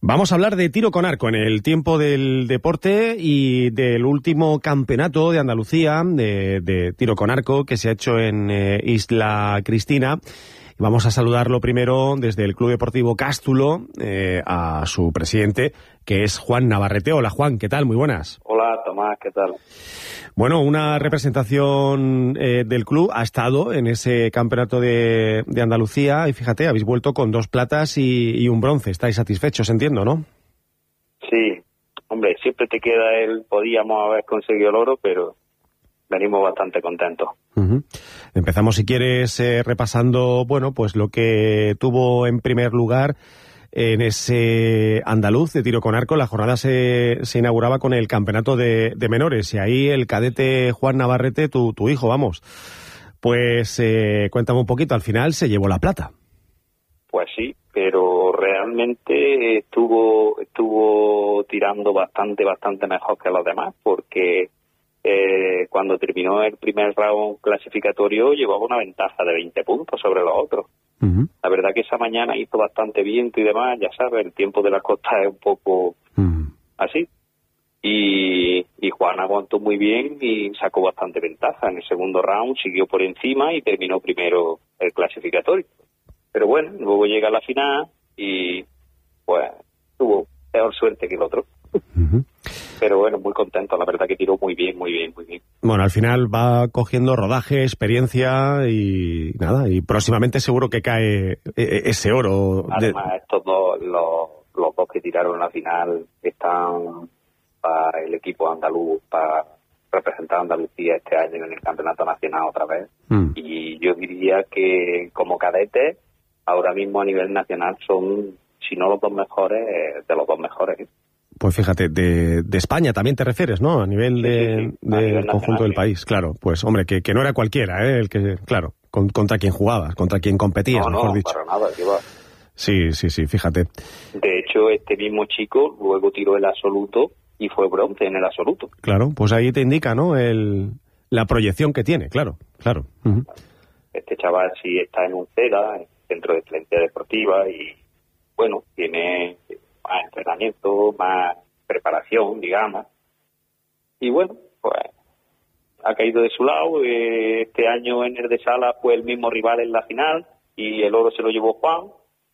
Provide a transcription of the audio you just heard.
Vamos a hablar de tiro con arco en el tiempo del deporte y del último campeonato de Andalucía de tiro con arco que se ha hecho en Isla Cristina. Vamos a saludarlo primero desde el Club Deportivo Cástulo a su presidente, que es Juan Navarrete. Hola Juan, ¿qué tal? Muy buenas. Hola Tomás, ¿qué tal? Bueno, una representación del club ha estado en ese campeonato de Andalucía y fíjate, habéis vuelto con 2 platas y un bronce. Estáis satisfechos, entiendo, ¿no? Sí, hombre, siempre te queda podíamos haber conseguido el oro, pero venimos bastante contentos. Uh-huh. Empezamos, si quieres, repasando, bueno, pues lo que tuvo en primer lugar en ese andaluz de tiro con arco. La jornada se inauguraba con el campeonato de menores y ahí el cadete Juan Navarrete, tu hijo, vamos, pues cuéntame un poquito, al final se llevó la plata. Pues sí, pero realmente estuvo tirando bastante mejor que los demás, porque cuando terminó el primer round clasificatorio llevaba una ventaja de 20 puntos sobre los otros. Uh-huh. La verdad que esa mañana hizo bastante viento y demás, ya sabes, el tiempo de la costa es un poco así. Y Juan aguantó muy bien y sacó bastante ventaja. En el segundo round siguió por encima y terminó primero el clasificatorio. Pero bueno, luego llega a la final y pues tuvo peor suerte que el otro. Uh-huh. Pero bueno, muy contento, la verdad que tiró muy bien. Bueno, al final va cogiendo rodaje, experiencia y nada, y próximamente seguro que cae ese oro. Además, estos dos, los dos que tiraron en la final están para el equipo andaluz, para representar a Andalucía este año en el Campeonato Nacional otra vez. Y yo diría que como cadetes, ahora mismo a nivel nacional son, si no los dos mejores, de los dos mejores. Pues fíjate, de España también te refieres, ¿no? A nivel del conjunto del país, claro. Pues hombre, que no era cualquiera, el que, claro, contra quien jugabas, contra quien competías, mejor dicho. No, para nada, que va. Sí, fíjate. De hecho, este mismo chico luego tiró el absoluto y fue bronce en el absoluto. Claro, pues ahí te indica, ¿no? La proyección que tiene, claro. Uh-huh. Este chaval sí está en un CEDA, en Centro de Excelencia Deportiva, y bueno, tiene más entrenamiento, más preparación, digamos. Y bueno, pues ha caído de su lado. Este año en el de Sala fue el mismo rival en la final y el oro se lo llevó Juan.